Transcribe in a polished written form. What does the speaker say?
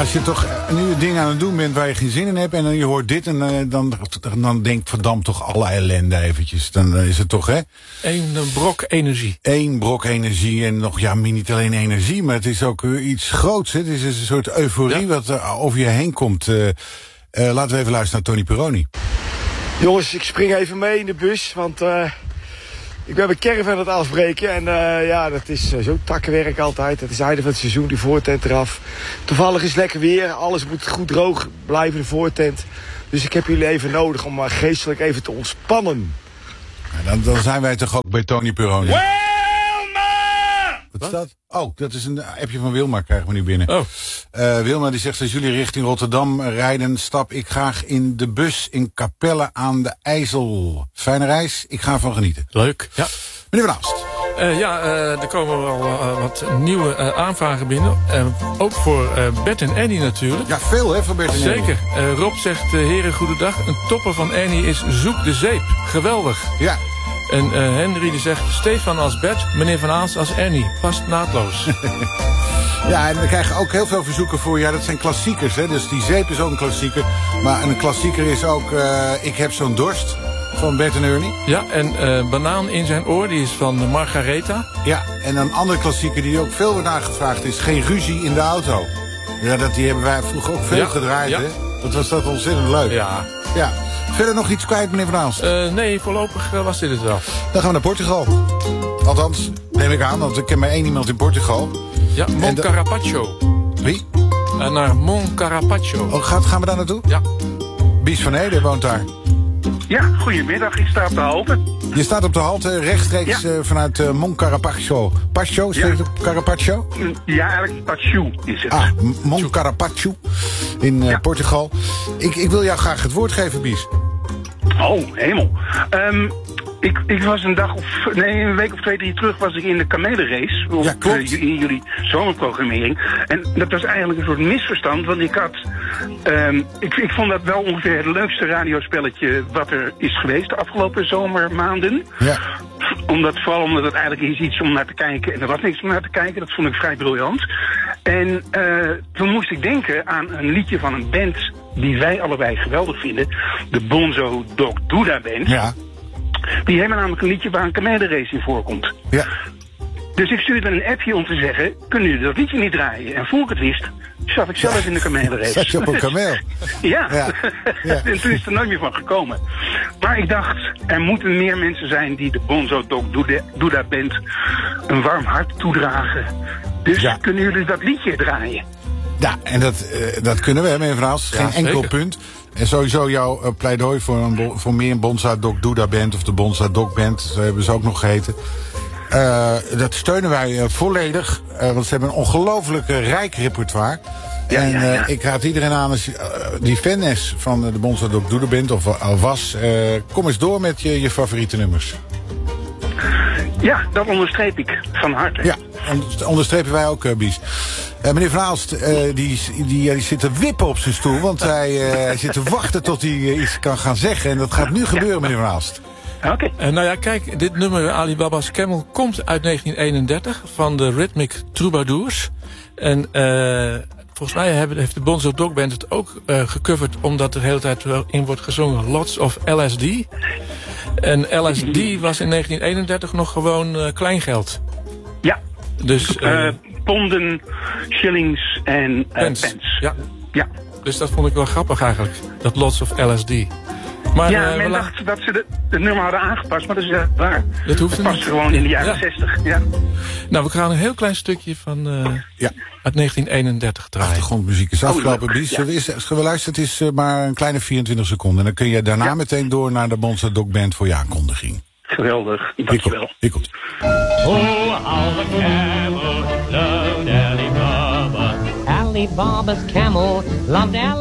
als je toch nu dingen aan het doen bent waar je geen zin in hebt... en dan je hoort dit en dan denkt verdampt toch alle ellende eventjes. Dan is het toch, hè? Eén brok energie. Eén brok energie en nog, ja, niet alleen energie... maar het is ook iets groots, hè? Het is een soort euforie wat over je heen komt. Laten we even luisteren naar Tony Peroni. Jongens, ik spring even mee in de bus, want ik ben mijn caravan aan het afbreken. En dat is zo takkenwerk altijd. Het is het einde van het seizoen, die voortent eraf. Toevallig is het lekker weer, alles moet goed droog blijven, de voortent. Dus ik heb jullie even nodig om geestelijk even te ontspannen. Ja, dan zijn wij toch ook bij Tony Peroni. Wat is dat? Oh, dat is een appje van Wilma, krijgen we nu binnen. Oh. Wilma die zegt, als jullie richting Rotterdam rijden... stap ik graag in de bus in Capelle aan de IJssel. Fijne reis, ik ga ervan genieten. Leuk, ja. Meneer Van Aalst. Er komen wel wat nieuwe aanvragen binnen. Ook voor Bert en Annie natuurlijk. Ja, veel hè, voor Bert en Annie. Zeker. Rob zegt, heren, goedendag. Een topper van Annie is Zoek de Zeep. Geweldig. Ja. En Henry die zegt, Stefan als Bert, meneer Van Aalst als Annie. Past naadloos. Ja, en we krijgen ook heel veel verzoeken voor... ja, dat zijn klassiekers, hè. Dus die zeep is ook een klassieker. Maar een klassieker is ook Ik heb zo'n dorst van Bert en Ernie. Ja, en Banaan in zijn oor, die is van Margaretha. Ja, en een andere klassieker die ook veel wordt aangevraagd is... Geen ruzie in de auto. Ja, die hebben wij vroeger ook veel gedraaid, hè. Wat was dat ontzettend leuk. Ja. Ja. Verder nog iets kwijt, meneer Van Aalst? Nee, voorlopig was dit het wel. Dan gaan we naar Portugal. Althans, neem ik aan, want ik ken maar één iemand in Portugal. Ja, Mon Carapaccio. Wie? Naar Mon Carapaccio. Oh, gaan we daar naartoe? Ja. Bies van Ede woont daar. Ja, goedemiddag. Ik sta op de halte. Je staat op de halte rechtstreeks vanuit Mon Carapaccio. Pascio, spreekt het Carapaccio? Ja, eigenlijk Pachu is het. Ah, Mon Carapaccio in Portugal. Ik wil jou graag het woord geven, Bies. Oh, hemel. Ik was een week of 2-3 terug was ik in de kamelenrace. Ja, klopt. In jullie zomerprogrammering. En dat was eigenlijk een soort misverstand, want ik had... Ik vond dat wel ongeveer het leukste radiospelletje wat er is geweest de afgelopen zomermaanden. Ja. Vooral omdat het eigenlijk is iets om naar te kijken. En er was niks om naar te kijken, dat vond ik vrij briljant. En toen moest ik denken aan een liedje van een band die wij allebei geweldig vinden. De Bonzo Dog Duda Band. Ja. Die hebben namelijk een liedje waar een kamelenrace in voorkomt. Ja. Dus ik stuurde een appje om te zeggen, kunnen jullie dat liedje niet draaien? En voor ik het wist, zat ik zelf in de kamelenrace. Zat je op een kameel? Ja. En toen is er nooit meer van gekomen. Maar ik dacht, er moeten meer mensen zijn die de Bonzo Dog Duda Band een warm hart toedragen. Dus kunnen jullie dat liedje draaien? Ja, en dat kunnen we, meneer Van Aalst. Geen enkel punt. En sowieso jouw pleidooi voor meer een Bonzo Dog Duda Band... of de Bonzo Dog Band, zo hebben ze ook nog geheten. Dat steunen wij volledig. Want ze hebben een ongelooflijk rijk repertoire. Ik raad iedereen aan, als die fan is van de Bonzo Dog Duda Band... of al was, kom eens door met je favoriete nummers. Ja, dat onderstreep ik van harte. Ja, onderstrepen wij ook, Bies. Meneer Van Aalst, die zit te wippen op zijn stoel... want hij zit te wachten tot hij iets kan gaan zeggen. En dat gaat nu gebeuren, meneer Van Aalst. Oké. Nou ja, kijk, dit nummer Alibaba's Camel komt uit 1931 van de Rhythmic Troubadours. En volgens mij heeft de Bonzo Dog Band het ook gecoverd... omdat er de hele tijd in wordt gezongen Lots of LSD. En LSD was in 1931 nog gewoon kleingeld. Ja. Dus, ponden, shillings en pence. Ja. Dus dat vond ik wel grappig eigenlijk, dat Lots of LSD. Maar, men dacht dat ze het nummer hadden aangepast, maar dat is waar. Dat hoeft het past gewoon in de jaren 60. Ja. Nou, we gaan een heel klein stukje van uit 1931 draaien. Achtergrondmuziek is afgelopen, Bies. We luisteren, het is maar een kleine 24 seconden. En dan kun je daarna meteen door naar de Bonzo Dog Band voor je aankondiging. Geweldig, dankjewel. Hier komt. Oh, alle camel loved Alibaba. Alibaba's camel loved Alibaba.